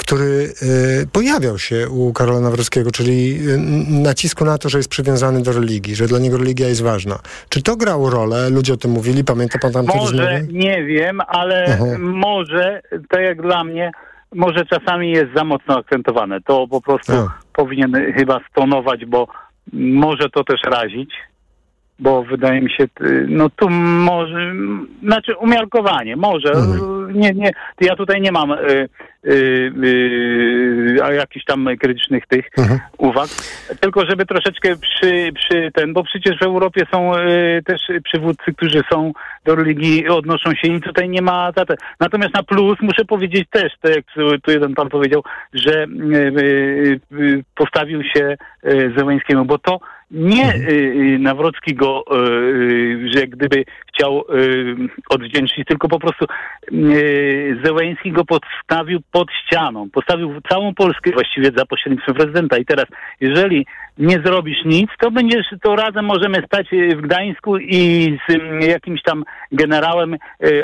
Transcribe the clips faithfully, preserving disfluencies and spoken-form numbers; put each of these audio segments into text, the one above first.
który y, pojawiał się u Karola Nawrockiego, czyli y, nacisku na to, że jest przywiązany do religii, że dla niego religia jest ważna. Czy to grało rolę? Ludzie o tym mówili? Pamięta pan tam te rozmowy? Może, nie wiem, ale Aha. może, tak jak dla mnie, może czasami jest za mocno akcentowane. To po prostu A. powinien chyba stonować, bo może to też razić. Bo wydaje mi się, no tu może, znaczy umiarkowanie, może, mhm. nie, nie, ja tutaj nie mam y, y, y, jakichś tam krytycznych tych mhm. uwag, tylko żeby troszeczkę przy, przy ten, bo przecież w Europie są y, też przywódcy, którzy są do religii, odnoszą się i tutaj nie ma, natomiast na plus muszę powiedzieć też, tak jak tu jeden pan powiedział, że y, y, postawił się y, Zełenskiemu, bo to nie y, Nawrocki go, y, że gdyby chciał y, odwdzięczyć, tylko po prostu y, Zełenski go postawił pod ścianą. Postawił całą Polskę właściwie za pośrednictwem prezydenta. I teraz, jeżeli nie zrobisz nic, to będziesz, to razem możemy stać w Gdańsku i z y, jakimś tam generałem, y,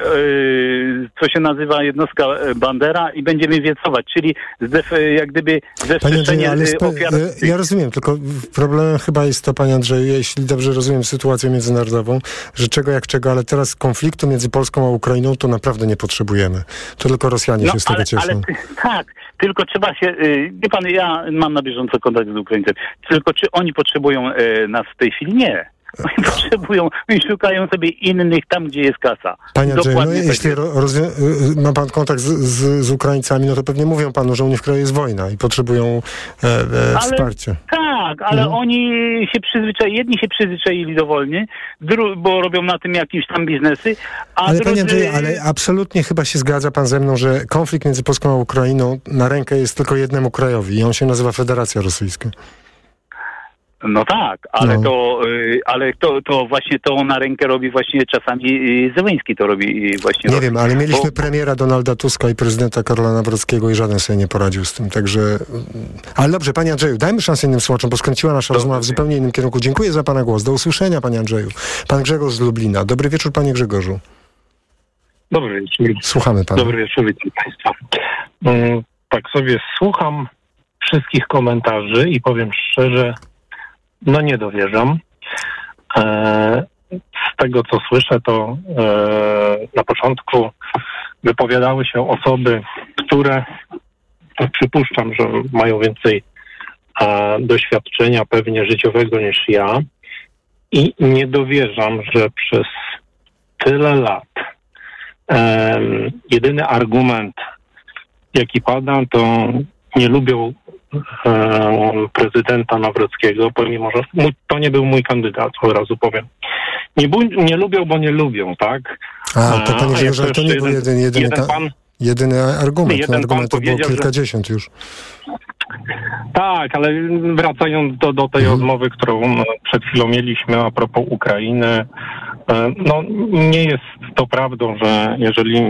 y, co się nazywa jednostka Bandera i będziemy wiecować, czyli zdef, jak gdyby zeszczenie ofiar. Ja rozumiem, tylko problemem chyba jest to, panie Andrzeju, jeśli dobrze rozumiem sytuację międzynarodową, że czego jak czego, ale teraz konfliktu między Polską a Ukrainą to naprawdę nie potrzebujemy. To tylko Rosjanie no, się z tego ale, cieszą. Ale, tak, tylko trzeba się, wie pan, ja mam na bieżąco kontakt z Ukraińcami, tylko czy oni potrzebują nas w tej chwili? Nie. Oni potrzebują, oni szukają sobie innych tam, gdzie jest kasa. Panie Andrzeju, no, tak jeśli rozwią- ma pan kontakt z, z, z Ukraińcami, no to pewnie mówią panu, że u nich w kraju jest wojna i potrzebują e, e, ale, wsparcia. Tak, ale mhm. oni się przyzwyczaili, jedni się przyzwyczaili do wojny, dru- bo robią na tym jakieś tam biznesy, a Ale drudzy... panie Andrzeju, ale absolutnie chyba się zgadza pan ze mną, że konflikt między Polską a Ukrainą na rękę jest tylko jednemu krajowi i on się nazywa Federacja Rosyjska. No tak, ale no. to ale to, to właśnie to na rękę robi właśnie czasami Zełenski to robi właśnie. Nie robi. wiem, ale mieliśmy Bo... premiera Donalda Tuska i prezydenta Karola Nawrockiego i żaden sobie nie poradził z tym, także... Ale dobrze, panie Andrzeju, dajmy szansę innym słuchaczom, bo skręciła nasza Dobry. rozmowa w zupełnie innym kierunku. Dziękuję za pana głos. Do usłyszenia, panie Andrzeju. Pan Grzegorz z Lublina. Dobry wieczór, panie Grzegorzu. Dobry wieczór. Słuchamy pana. Dobry wieczór, witam państwa. Um, tak sobie słucham wszystkich komentarzy i powiem szczerze, no nie dowierzam. E, z tego, co słyszę, to e, na początku wypowiadały się osoby, które to przypuszczam, że mają więcej e, doświadczenia pewnie życiowego niż ja i nie dowierzam, że przez tyle lat e, jedyny argument, jaki pada, to nie lubią e, prezydenta Nawrockiego, pomimo że mój, to nie był mój kandydat, od razu powiem. Nie, bu, nie lubią, bo nie lubią, tak? A, to panie Grzegorz, że to nie był jeden, jedyny, jeden ta, pan, jedyny argument. jeden Argumentów było kilkadziesiąt że... już. Tak, ale wracając do, do tej mhm. rozmowy, którą przed chwilą mieliśmy a propos Ukrainy, no nie jest to prawdą, że jeżeli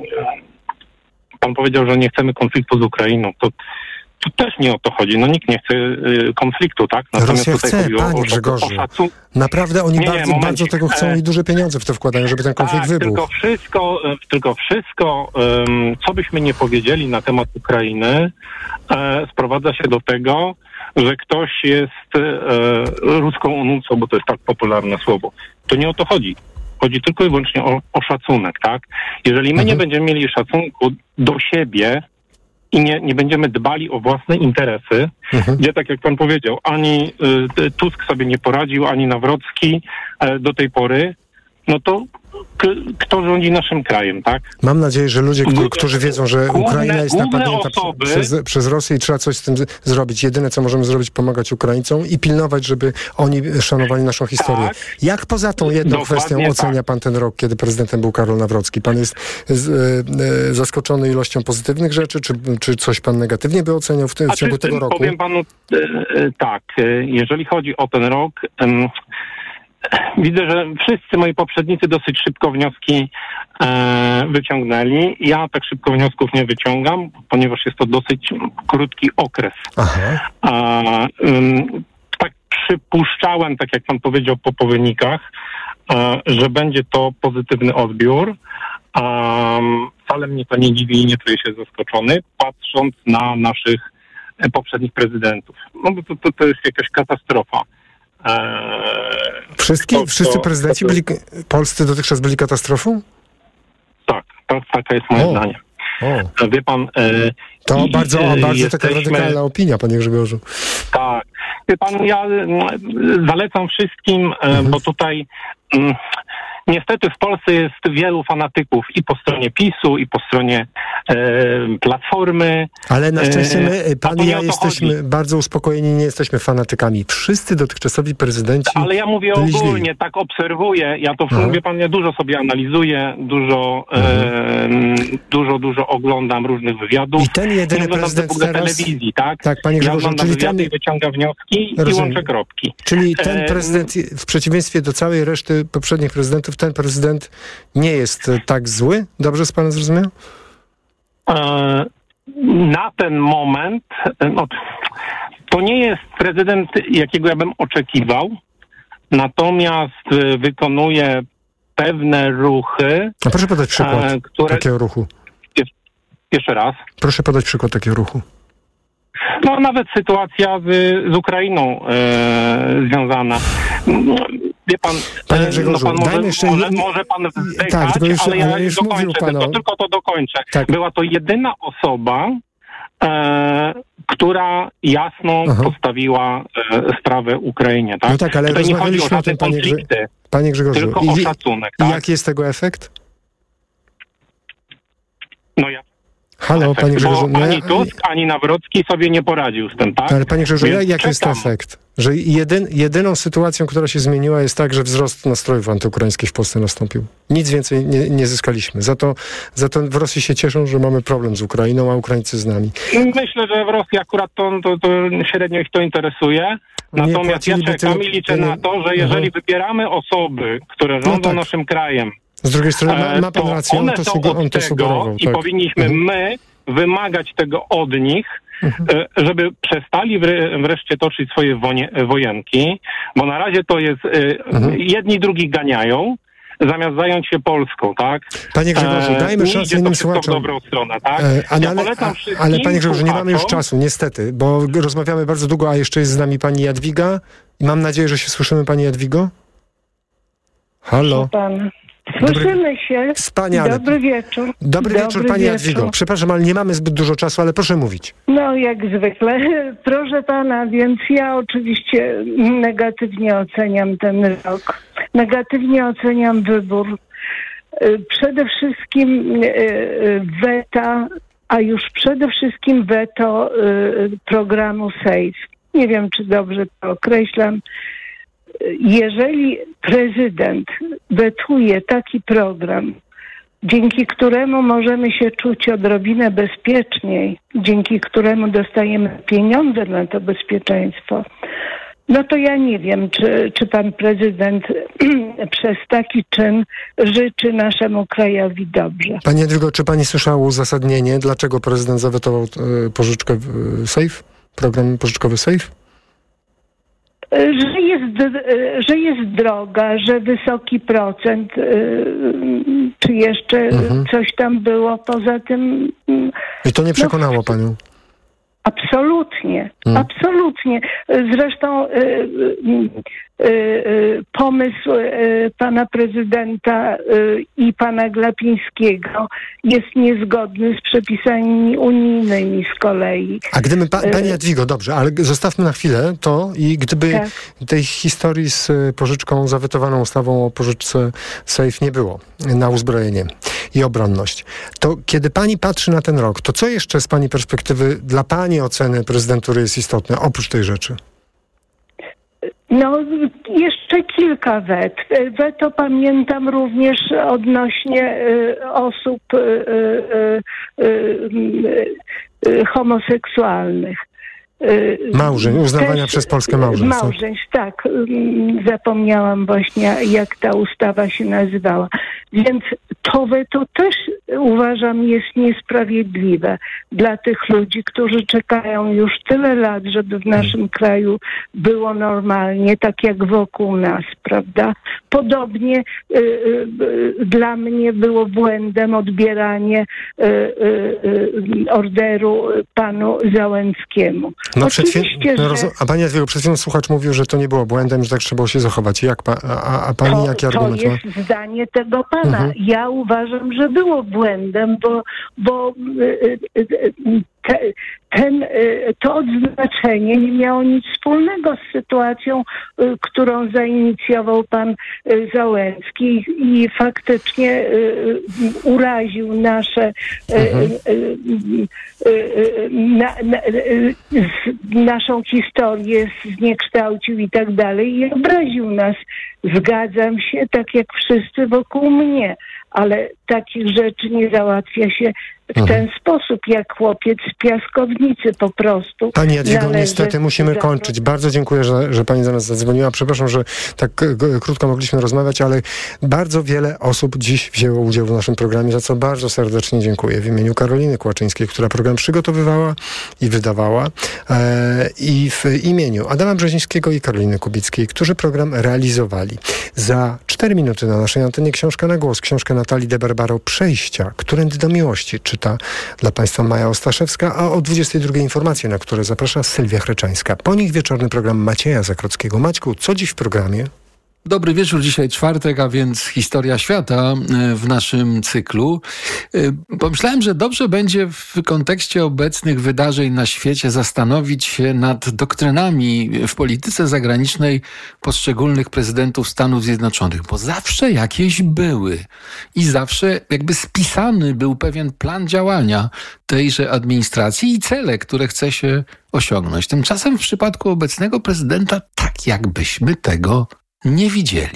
pan powiedział, że nie chcemy konfliktu z Ukrainą, to to też nie o to chodzi. No nikt nie chce y, konfliktu, tak? Natomiast Rosja chce, panie o, Grzegorzu. O szacun... Naprawdę oni nie, bardzo, nie, bardzo tego chcą i duże pieniądze w to wkładają, żeby ten konflikt tak, wybuchł. Tylko wszystko, tylko wszystko um, co byśmy nie powiedzieli na temat Ukrainy, e, sprowadza się do tego, że ktoś jest e, ruską onucą, bo to jest tak popularne słowo. To nie o to chodzi. Chodzi tylko i wyłącznie o, o szacunek, tak? Jeżeli my mhm. nie będziemy mieli szacunku do siebie, i nie, nie będziemy dbali o własne interesy, mhm. gdzie, tak jak pan powiedział, ani y, Tusk sobie nie poradził, ani Nawrocki y, do tej pory, no to k- kto rządzi naszym krajem, tak? Mam nadzieję, że ludzie, którzy, którzy wiedzą, że główne, Ukraina jest napadnięta osoby... przez, przez Rosję i trzeba coś z tym z- zrobić. Jedyne, co możemy zrobić, pomagać Ukraińcom i pilnować, żeby oni szanowali naszą historię. Tak. Jak poza tą jedną Dokładnie kwestią ocenia tak. pan ten rok, kiedy prezydentem był Karol Nawrocki? Pan jest z, e, zaskoczony ilością pozytywnych rzeczy, czy, czy coś pan negatywnie by oceniał w, tym, w ciągu tego roku? Powiem panu e, e, tak, e, jeżeli chodzi o ten rok... E, Widzę, że wszyscy moi poprzednicy dosyć szybko wnioski e, wyciągnęli. Ja tak szybko wniosków nie wyciągam, ponieważ jest to dosyć krótki okres. Aha. E, um, tak przypuszczałem, tak jak pan powiedział po, po wynikach, e, że będzie to pozytywny odbiór. Um, wcale mnie to nie dziwi i nie czuję się zaskoczony, patrząc na naszych poprzednich prezydentów. No bo to, to, to jest jakaś katastrofa. Eee, Wszystkie, to, wszyscy to, prezydenci to, to, byli, polscy dotychczas byli katastrofą? Tak, tak, taka jest moje O. zdanie. O. Wie pan... E, To i, bardzo, e, bardzo taka jesteśmy, radykalna opinia, panie Grzegorzu. Tak. Wie pan, ja mm, zalecam wszystkim, e, Mhm. bo tutaj mm, niestety w Polsce jest wielu fanatyków i po stronie PiSu, i po stronie e, Platformy. Ale na szczęście my, E, pan a to i nie ja o to jesteśmy chodzi. bardzo uspokojeni, nie jesteśmy fanatykami. Wszyscy dotychczasowi prezydenci Ale ja mówię byli źli. ogólnie, tak obserwuję, ja to Aha. mówię pan, ja dużo sobie analizuję, dużo, Mhm. e, dużo, dużo oglądam różnych wywiadów. I ten Nie jedyny oglądam w prezydent ogóle teraz... telewizji, tak? Tak, panie Ja Grzegorzu, oglądam czyli wywiady ten, i wyciągam wnioski Rozumiem. i łączę kropki. czyli ten E, prezydent, w przeciwieństwie do całej reszty poprzednich prezydentów, ten prezydent nie jest e, tak zły? Dobrze z panem zrozumiał? E, na ten moment e, no, to nie jest prezydent, jakiego ja bym oczekiwał, natomiast e, wykonuje pewne ruchy, A proszę podać przykład e, które... takiego ruchu. Jeszcze raz. Proszę podać przykład takiego ruchu. No nawet sytuacja z, z Ukrainą e, związana. Wie pan, Panie e, Grzegorzu, no pan może, dajmy jeszcze- może, może pan wzdychać, Tak, tylko już- ale ja ale już dokończę, mówił pan tylko, o- tylko to dokończę. Tak. Była to jedyna osoba, e, która jasno Aha. postawiła e, sprawę Ukrainie. Tak? No tak, ale Tutaj nie chodzi o rozmawialiśmy o żadne tym, panie, Grze... konflikty, panie Grzegorzu. tylko I, o szacunek. I Tak? jaki jest tego efekt? No ja Halo, panie Grzegorzu. Bo No ani ja- Tusk, ani Nawrocki sobie nie poradził z tym, tak? Ale panie Grzegorzu, Więc jak, jaki jest czekam. efekt? Że jedyn, jedyną sytuacją, która się zmieniła, jest tak, że wzrost nastrojów antyukraińskich w Polsce nastąpił. Nic więcej nie, nie zyskaliśmy. Za to, za to w Rosji się cieszą, że mamy problem z Ukrainą, a Ukraińcy z nami. Myślę, że w Rosji akurat to, to, to średnio ich to interesuje. Nie Natomiast ja płaciliby czekam tyle- i liczę tyle- na to, że jeżeli Mhm. wybieramy osoby, które rządzą tak. naszym krajem, Z drugiej strony ma, e, ma pan to rację, on one to, są suge- od on to tego sugerował. i Tak. powinniśmy Mhm. my wymagać tego od nich, e, żeby przestali wre, wreszcie toczyć swoje wonie, wojenki, bo na razie to jest, e, Mhm. jedni drugich ganiają, zamiast zająć się Polską, tak? Panie Grzegorzu, E, dajmy nie szansę idzie to innym wszystko w słuchaczom. dobrą stronę, tak? E, ale, ja ale, polecam a, wszystkim ale panie Grzegorzu, nie mamy już słuchaczom- czasu, niestety, bo rozmawiamy bardzo długo, a jeszcze jest z nami pani Jadwiga i mam nadzieję, że się słyszymy, pani Jadwigo. Halo. Pan. Słyszymy się. Wspaniale. Dobry wieczór. Dobry wieczór, pani Jadwigo. Przepraszam, ale nie mamy zbyt dużo czasu, ale proszę mówić. No, jak zwykle. Proszę pana, więc ja oczywiście negatywnie oceniam ten rok. Negatywnie oceniam wybór. Y, Przede wszystkim y, y, weta, a już przede wszystkim weto y, programu SAFE. Nie wiem, czy dobrze to określam. Jeżeli prezydent wetuje taki program, dzięki któremu możemy się czuć odrobinę bezpieczniej, dzięki któremu dostajemy pieniądze na to bezpieczeństwo, no to ja nie wiem, czy, czy pan prezydent przez taki czyn życzy naszemu krajowi dobrze. Pani Jadwigo, czy pani słyszała uzasadnienie, dlaczego prezydent zawetował e, pożyczkę e, SAFE? Program pożyczkowy SAFE? Że jest, że jest droga, że wysoki procent, czy jeszcze Mhm. coś tam było poza tym. I to nie przekonało panią? Absolutnie, Hmm. absolutnie. Zresztą y, y, y, pomysł y, pana prezydenta y, i pana Glapińskiego jest niezgodny z przepisami unijnymi z kolei. A gdyby, pa, pani Jadwigo, dobrze, ale zostawmy na chwilę to i gdyby Tak. tej historii z e, pożyczką, zawetowaną ustawą o pożyczce SAFE nie było na uzbrojenie i obronność, to kiedy pani patrzy na ten rok, to co jeszcze z pani perspektywy dla pani oceny prezydentury jest istotne, oprócz tej rzeczy? No, jeszcze kilka wet. Weto pamiętam również odnośnie y, osób y, y, y, y, y, homoseksualnych. Y, Małżeń, uznawania też- przez Polskę małżeństw. Małżeństw, tak. Ym, Zapomniałam właśnie, jak ta ustawa się nazywała. Więc to weto też uważam jest niesprawiedliwe dla tych ludzi, którzy czekają już tyle lat, żeby w naszym kraju było normalnie, tak jak wokół nas, prawda? Podobnie y, y, dla mnie było błędem odbieranie y, y, y, orderu panu Załęckiemu. No przed chwilą, Oczywiście, no, że... rozum, a pani Jadwigo, przed chwilą słuchacz mówił, że to nie było błędem, że tak trzeba było się zachować. Jak pa, a, a pani To, jaki to argument ma? jest zdanie tego pana. Mhm. Ja uważam, że było błędem, bo, bo y, y, y, te, ten, y, to odznaczenie nie miało nic wspólnego z sytuacją, y, którą zainicjował pan y, Załęcki i faktycznie y, y, uraził nasze y, Mhm. y, y, y, na, na, y, z, naszą historię zniekształcił i tak dalej i obraził nas. Zgadzam się, tak jak wszyscy wokół mnie, ale takich rzeczy nie załatwia się w Mhm. ten sposób, jak chłopiec z piaskownicy po prostu. Pani Jadwigo, należy niestety musimy za- kończyć. Bardzo dziękuję, że, że pani do nas zadzwoniła. Przepraszam, że tak g- krótko mogliśmy rozmawiać, ale bardzo wiele osób dziś wzięło udział w naszym programie, za co bardzo serdecznie dziękuję. W imieniu Karoliny Kłaczyńskiej, która program przygotowywała i wydawała, e, i w imieniu Adama Brzezińskiego i Karoliny Kubickiej, którzy program realizowali. Za cztery minuty na naszej antenie książka na głos, książkę Natalii de Barbaro Przejścia, Którędy do miłości, czyta dla państwa Maja Ostaszewska, a o dwudziestej drugiej informacje, na które zaprasza Sylwia Chreczańska. Po nich wieczorny program Macieja Zakrockiego. Maćku, co dziś w programie? Dobry wieczór, dzisiaj czwartek, a więc historia świata w naszym cyklu. Pomyślałem, że dobrze będzie w kontekście obecnych wydarzeń na świecie zastanowić się nad doktrynami w polityce zagranicznej poszczególnych prezydentów Stanów Zjednoczonych, bo zawsze jakieś były i zawsze jakby spisany był pewien plan działania tejże administracji i cele, które chce się osiągnąć. Tymczasem w przypadku obecnego prezydenta tak jakbyśmy tego nie widzieli.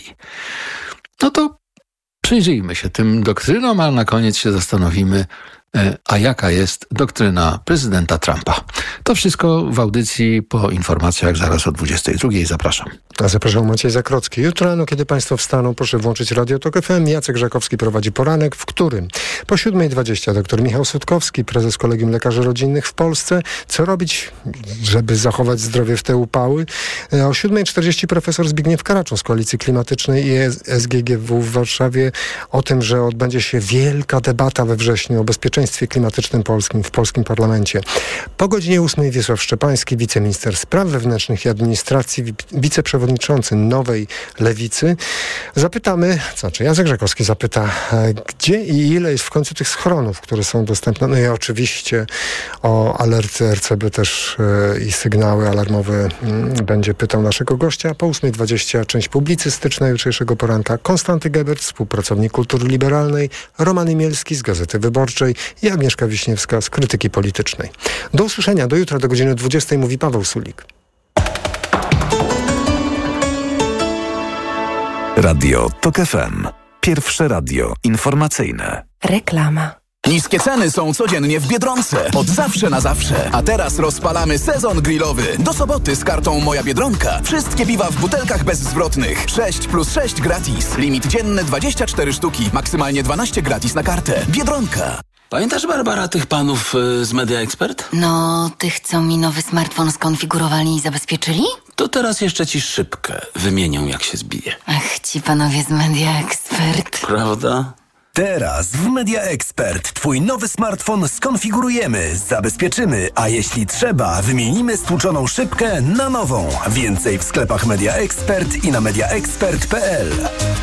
No to przyjrzyjmy się tym doktrynom, a na koniec się zastanowimy, a jaka jest doktryna prezydenta Trumpa. To wszystko w audycji po informacjach zaraz o dwudziestej drugiej. Zapraszam. A zapraszam Maciej Zakrocki. Jutro rano, kiedy państwo wstaną, proszę włączyć Radio Tok F M. Jacek Żakowski prowadzi poranek, w którym po siódmej dwadzieścia dr Michał Sutkowski, prezes Kolegium Lekarzy Rodzinnych w Polsce. Co robić, żeby zachować zdrowie w te upały? O siódmej czterdzieści profesor Zbigniew Karaczun z Koalicji Klimatycznej i S G G W w Warszawie o tym, że odbędzie się wielka debata we wrześniu o bezpieczeństwie klimatycznym polskim w polskim parlamencie. Po godzinie ósmej Wiesław Szczepański, wiceminister spraw wewnętrznych i administracji, wiceprzewodniczący Nowej Lewicy. Zapytamy, znaczy Jacek Żakowski zapyta, gdzie i ile jest w końcu tych schronów, które są dostępne. No i oczywiście o alerty R C B też e, i sygnały alarmowe m, będzie pytał naszego gościa. Po ósmej dwadzieścia część publicystyczna jutrzejszego poranka. Konstanty Gebert, współpracownik Kultury Liberalnej, Roman Imielski z Gazety Wyborczej i Agnieszka Wiśniewska z Krytyki Politycznej. Do usłyszenia, do jutra, do godziny dwudziestej mówi Paweł Sulik. Radio Tok F M. Pierwsze radio informacyjne. Reklama. Niskie ceny są codziennie w Biedronce. Od zawsze na zawsze. A teraz rozpalamy sezon grillowy. Do soboty z kartą Moja Biedronka. Wszystkie piwa w butelkach bezzwrotnych. sześć plus sześć gratis. Limit dzienny dwadzieścia cztery sztuki. Maksymalnie dwanaście gratis na kartę. Biedronka. Pamiętasz, Barbara, tych panów y, z Media Expert? No, tych, co mi nowy smartfon skonfigurowali i zabezpieczyli? To teraz jeszcze ci szybkę wymienią, jak się zbije. Ach, ci panowie z Media Expert. Prawda? Teraz w Media Expert Twój nowy smartfon skonfigurujemy, zabezpieczymy, a jeśli trzeba, wymienimy stłuczoną szybkę na nową. Więcej w sklepach Media Expert i na media expert kropka p l.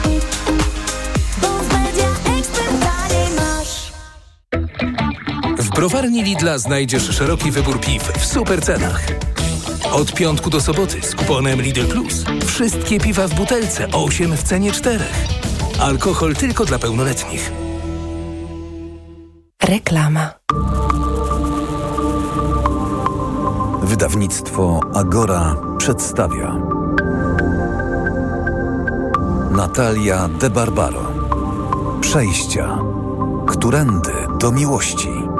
W browarni Lidla znajdziesz szeroki wybór piw w super cenach. Od piątku do soboty z kuponem Lidl Plus. Wszystkie piwa w butelce, osiem w cenie czterech. Alkohol tylko dla pełnoletnich. Reklama. Wydawnictwo Agora przedstawia Natalia de Barbaro Przejścia. Którędy do miłości.